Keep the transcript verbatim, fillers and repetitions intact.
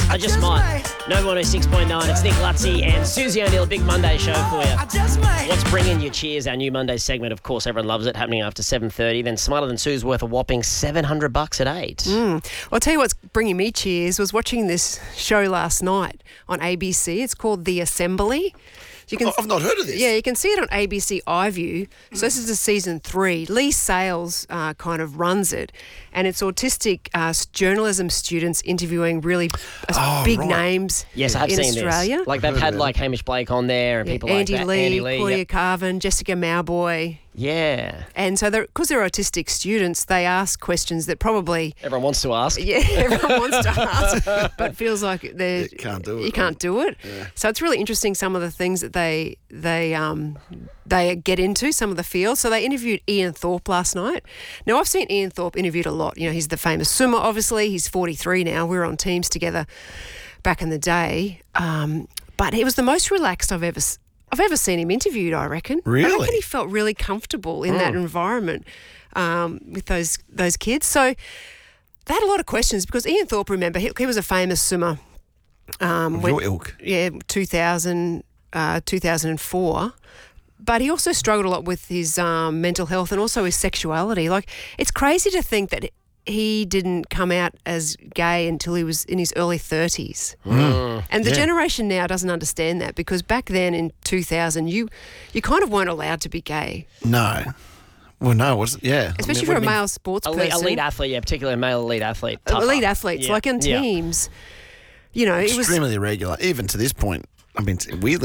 I just might. Nova one oh six point nine. It's Nick Lutzi and Susie O'Neill. Big Monday show for you. What's bringing you cheers? Our new Monday segment. Of course, everyone loves it. Happening after seven thirty. Then Smarter Than Sue's worth a whopping seven hundred bucks at eight. Mm. Well, I'll tell you what's bringing me cheers was watching this show last night on A B C. It's called The Assembly. You can, I've not heard of this. Yeah, you can see it on A B C iView. So this is the season three. Lee Sales uh, kind of runs it, and it's autistic uh, journalism students interviewing really uh, Oh, big right. names Yes, I've in seen Australia. this. Like they've had like Hamish Blake on there and Yeah, people Andy like that. Lee, Andy Lee, Claudia yep. Carvin, Jessica Mauboy. Yeah. And so because they're, they're autistic students, they ask questions that probably... Everyone wants to ask. Yeah, everyone wants to ask, but feels like they You can't do it, You can't right? do it. Yeah. So it's really interesting some of the things that they they um they get into, some of the fields. So they interviewed Ian Thorpe last night. Now I've seen Ian Thorpe interviewed a lot. You know, he's the famous swimmer. Obviously, he's forty-three now. We were on teams together back in the day, um, but he was the most relaxed I've ever. s- I've ever seen him interviewed, I reckon. I Really? reckon he felt really comfortable in that environment um, with those those kids. So they had a lot of questions because Ian Thorpe, remember, he, he was a famous swimmer. Um, Of when- your ilk. Yeah, two thousand, uh, two thousand four. But he also struggled a lot with his um, mental health and also his sexuality. Like, it's crazy to think that he didn't come out as gay until he was in his early thirties. Mm. And the Yeah. generation now doesn't understand that because back then in two thousand, you you kind of weren't allowed to be gay, No. Well, no. Was yeah. especially I mean, for a what do you mean? male sports Elite, person. elite athlete, yeah, particularly a male elite athlete. Tougher. Elite athletes, Yeah. like in Yeah. teams, you know, it was... Extremely irregular, even to this point. I mean, weirdly